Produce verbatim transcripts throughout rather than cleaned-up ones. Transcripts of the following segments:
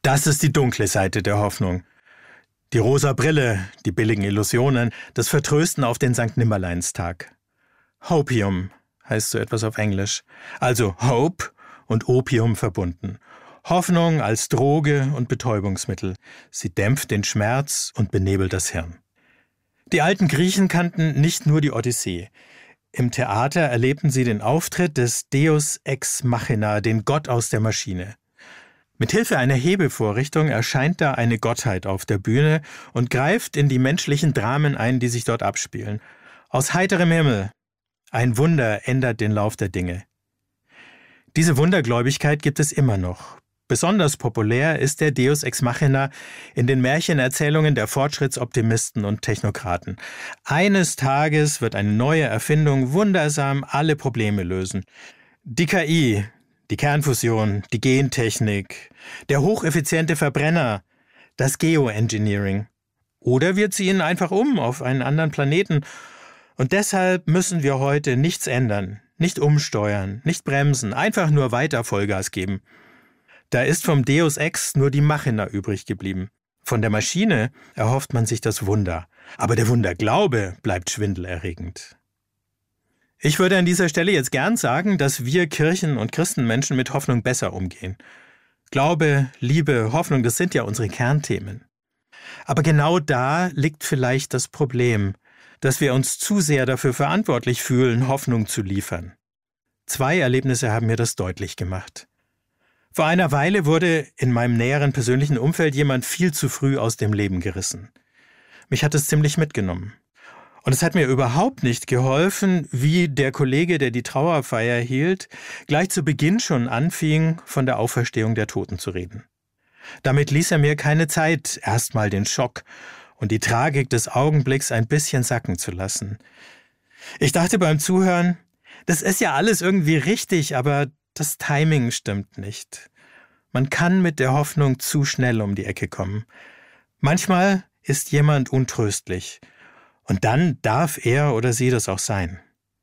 Das ist die dunkle Seite der Hoffnung. Die rosa Brille, die billigen Illusionen, das Vertrösten auf den Sankt Nimmerleinstag. Hopium heißt so etwas auf Englisch. Also Hope und Opium verbunden. Hoffnung als Droge und Betäubungsmittel. Sie dämpft den Schmerz und benebelt das Hirn. Die alten Griechen kannten nicht nur die Odyssee. Im Theater erlebten sie den Auftritt des Deus ex machina, den Gott aus der Maschine. Mithilfe einer Hebevorrichtung erscheint da eine Gottheit auf der Bühne und greift in die menschlichen Dramen ein, die sich dort abspielen. Aus heiterem Himmel. Ein Wunder ändert den Lauf der Dinge. Diese Wundergläubigkeit gibt es immer noch. Besonders populär ist der Deus ex machina in den Märchenerzählungen der Fortschrittsoptimisten und Technokraten. Eines Tages wird eine neue Erfindung wundersam alle Probleme lösen. Die K I, die Kernfusion, die Gentechnik, der hocheffiziente Verbrenner, das Geoengineering. Oder wir ziehen einfach um auf einen anderen Planeten. Und deshalb müssen wir heute nichts ändern, nicht umsteuern, nicht bremsen, einfach nur weiter Vollgas geben. Da ist vom Deus Ex nur die Machina übrig geblieben. Von der Maschine erhofft man sich das Wunder. Aber der Wunderglaube bleibt schwindelerregend. Ich würde an dieser Stelle jetzt gern sagen, dass wir Kirchen- und Christenmenschen mit Hoffnung besser umgehen. Glaube, Liebe, Hoffnung, das sind ja unsere Kernthemen. Aber genau da liegt vielleicht das Problem, dass wir uns zu sehr dafür verantwortlich fühlen, Hoffnung zu liefern. Zwei Erlebnisse haben mir das deutlich gemacht. Vor einer Weile wurde in meinem näheren persönlichen Umfeld jemand viel zu früh aus dem Leben gerissen. Mich hat es ziemlich mitgenommen. Und es hat mir überhaupt nicht geholfen, wie der Kollege, der die Trauerfeier hielt, gleich zu Beginn schon anfing, von der Auferstehung der Toten zu reden. Damit ließ er mir keine Zeit, erstmal den Schock und die Tragik des Augenblicks ein bisschen sacken zu lassen. Ich dachte beim Zuhören, das ist ja alles irgendwie richtig, aber das Timing stimmt nicht. Man kann mit der Hoffnung zu schnell um die Ecke kommen. Manchmal ist jemand untröstlich. Und dann darf er oder sie das auch sein.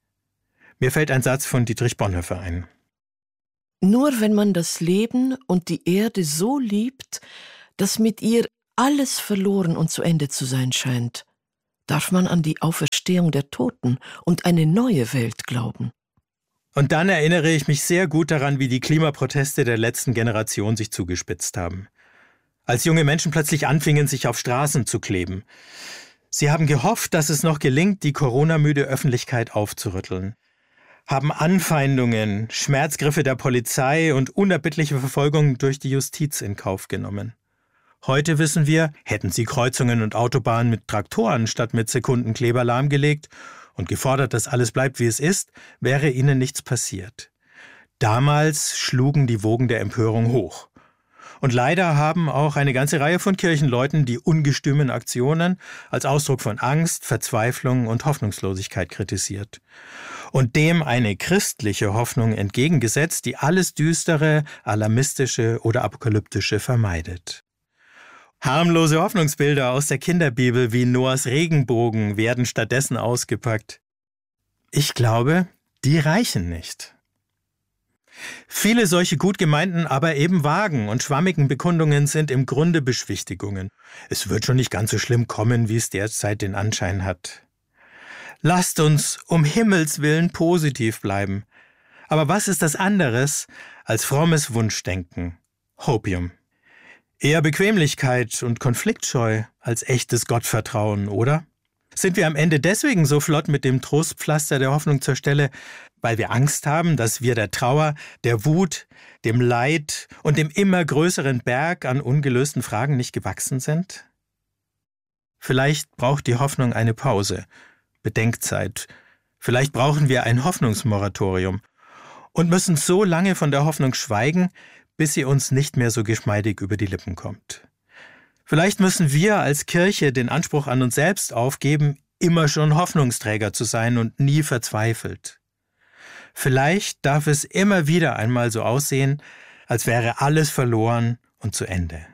Mir fällt ein Satz von Dietrich Bonhoeffer ein. Nur wenn man das Leben und die Erde so liebt, dass mit ihr alles verloren und zu Ende zu sein scheint, darf man an die Auferstehung der Toten und eine neue Welt glauben. Und dann erinnere ich mich sehr gut daran, wie die Klimaproteste der letzten Generation sich zugespitzt haben. Als junge Menschen plötzlich anfingen, sich auf Straßen zu kleben. Sie haben gehofft, dass es noch gelingt, die Corona-müde Öffentlichkeit aufzurütteln. Haben Anfeindungen, Schmerzgriffe der Polizei und unerbittliche Verfolgung durch die Justiz in Kauf genommen. Heute wissen wir, hätten sie Kreuzungen und Autobahnen mit Traktoren statt mit Sekundenkleber lahmgelegt und gefordert, dass alles bleibt, wie es ist, wäre ihnen nichts passiert. Damals schlugen die Wogen der Empörung hoch. Und leider haben auch eine ganze Reihe von Kirchenleuten die ungestümen Aktionen als Ausdruck von Angst, Verzweiflung und Hoffnungslosigkeit kritisiert. Und dem eine christliche Hoffnung entgegengesetzt, die alles Düstere, Alarmistische oder Apokalyptische vermeidet. Harmlose Hoffnungsbilder aus der Kinderbibel wie Noahs Regenbogen werden stattdessen ausgepackt. Ich glaube, die reichen nicht. Viele solche gut gemeinten, aber eben vagen und schwammigen Bekundungen sind im Grunde Beschwichtigungen. Es wird schon nicht ganz so schlimm kommen, wie es derzeit den Anschein hat. Lasst uns um Himmels willen positiv bleiben. Aber was ist das anderes als frommes Wunschdenken? Hopium. Eher Bequemlichkeit und Konfliktscheu als echtes Gottvertrauen, oder? Sind wir am Ende deswegen so flott mit dem Trostpflaster der Hoffnung zur Stelle, weil wir Angst haben, dass wir der Trauer, der Wut, dem Leid und dem immer größeren Berg an ungelösten Fragen nicht gewachsen sind? Vielleicht braucht die Hoffnung eine Pause, Bedenkzeit. Vielleicht brauchen wir ein Hoffnungsmoratorium und müssen so lange von der Hoffnung schweigen, bis sie uns nicht mehr so geschmeidig über die Lippen kommt. Vielleicht müssen wir als Kirche den Anspruch an uns selbst aufgeben, immer schon Hoffnungsträger zu sein und nie verzweifelt. Vielleicht darf es immer wieder einmal so aussehen, als wäre alles verloren und zu Ende.